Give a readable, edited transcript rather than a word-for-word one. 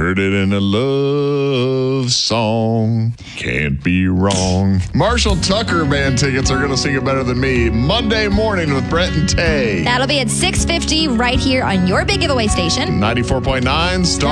Heard it in a love song. Can't be wrong. Marshall Tucker Band tickets are going to sing it better than me. Monday morning with Brent and Tay. That'll be at 6:50 right here on your big giveaway station. 94.9 Star.